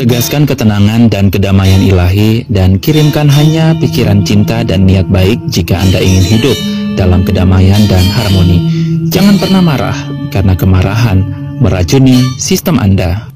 Tegaskan ketenangan dan kedamaian ilahi dan kirimkan hanya pikiran cinta dan niat baik jika Anda ingin hidup dalam kedamaian dan harmoni. Jangan pernah marah, karena kemarahan meracuni sistem Anda.